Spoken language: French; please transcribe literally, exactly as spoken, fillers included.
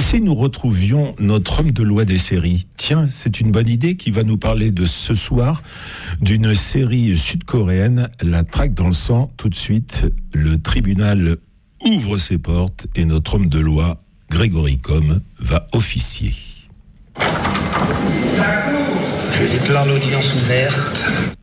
si nous retrouvions notre homme de loi des séries ? Tiens, c'est une bonne idée qui va nous parler de ce soir d'une série sud-coréenne, La traque dans le sang. Tout de suite, le tribunal ouvre ses portes et notre homme de loi, Grégory Combes, va officier. Je déclare l'audience ouverte.